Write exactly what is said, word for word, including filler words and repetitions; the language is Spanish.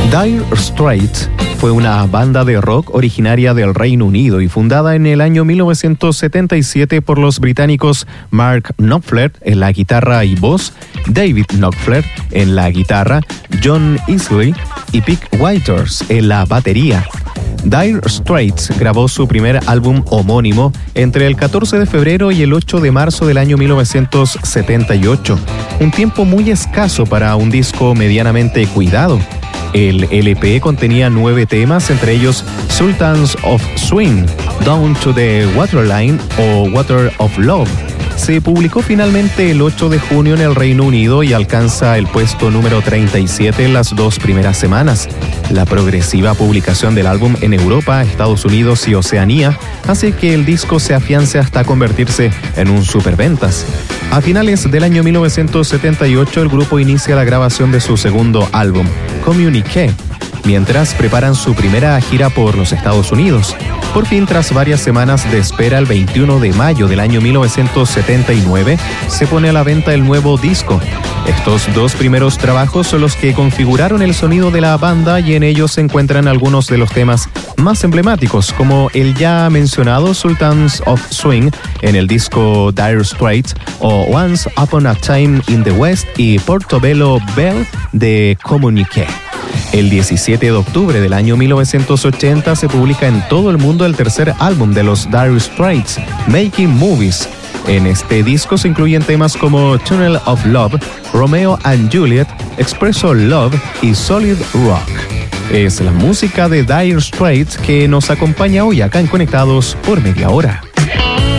Dire Straits fue una banda de rock originaria del Reino Unido y fundada en el año mil novecientos setenta y siete por los británicos Mark Knopfler en la guitarra y voz, David Knopfler en la guitarra, John Isley y Pete Withers en la batería. Dire Straits grabó su primer álbum homónimo entre el catorce de febrero y el ocho de marzo del año mil novecientos setenta y ocho, un tiempo muy escaso para un disco medianamente cuidado. El L P contenía nueve temas, entre ellos Sultans of Swing, Down to the Waterline o Water of Love. Se publicó finalmente el ocho de junio en el Reino Unido y alcanza el puesto número treinta y siete en las dos primeras semanas. La progresiva publicación del álbum en Europa, Estados Unidos y Oceanía hace que el disco se afiance hasta convertirse en un superventas. A finales del año mil novecientos setenta y ocho, el grupo inicia la grabación de su segundo álbum, Communique, mientras preparan su primera gira por los Estados Unidos. Por fin, tras varias semanas de espera, el veintiuno de mayo del año mil novecientos setenta y nueve, se pone a la venta el nuevo disco. Estos dos primeros trabajos son los que configuraron el sonido de la banda y en ellos se encuentran algunos de los temas más emblemáticos, como el ya mencionado Sultans of Swing en el disco Dire Straits o Once Upon a Time in the West y Portobello Bell de Communique. El diecisiete de octubre del año mil novecientos ochenta se publica en todo el mundo el tercer álbum de los Dire Straits, Making Movies. En este disco se incluyen temas como Tunnel of Love, Romeo and Juliet, Espresso Love y Solid Rock. Es la música de Dire Straits que nos acompaña hoy acá en Conectados por media hora.